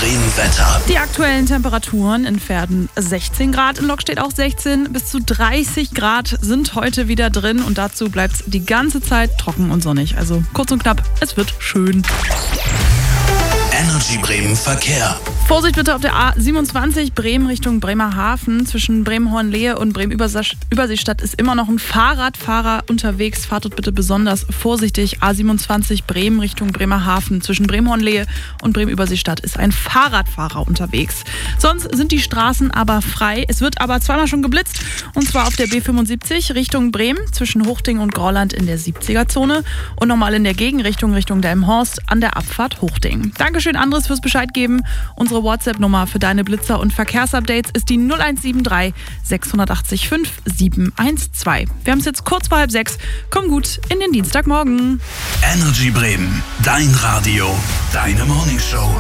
Bremen Wetter. Die aktuellen Temperaturen in Verden 16 Grad, in Lok steht auch 16, bis zu 30 Grad sind heute wieder drin und dazu bleibt es die ganze Zeit trocken und sonnig. Also kurz und knapp, es wird schön. Energy Bremen Verkehr. Vorsicht bitte auf der A27 Bremen Richtung Bremerhaven. Zwischen Bremen-Hohenlehe und Bremen-Überseestadt ist immer noch ein Fahrradfahrer unterwegs. Fahrt dort bitte besonders vorsichtig. A27 Bremen Richtung Bremerhaven. Zwischen Bremen-Hohenlehe und Bremen-Überseestadt ist ein Fahrradfahrer unterwegs. Sonst sind die Straßen aber frei. Es wird aber zweimal schon geblitzt. Und zwar auf der B75 Richtung Bremen. Zwischen Hochding und Grauland in der 70er-Zone. Und nochmal in der Gegenrichtung Richtung Delmenhorst an der Abfahrt Hochding. Dankeschön, Andres, fürs Bescheid geben. Unsere WhatsApp-Nummer für deine Blitzer- und Verkehrsupdates ist die 0173 680 5712. Wir haben es jetzt kurz vor 5:30. Komm gut in den Dienstagmorgen. Energy Bremen, dein Radio, deine Morningshow.